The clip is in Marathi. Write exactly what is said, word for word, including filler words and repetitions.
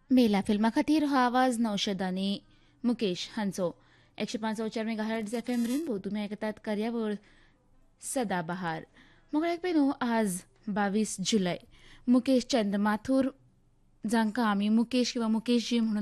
मेला फिल्मा खातीर हो आवाज नौशद आनी मुकेश हांचो एकशे पांच चार mega hertz F M rainbow तुमी आयकतात कार्यावळ सदाबहार. मोगळ्याक पेनू आज बावीस जुलय. मुकेश चंद माथूर जांकां आमी मुकेश किंवा मुकेशजी म्हणून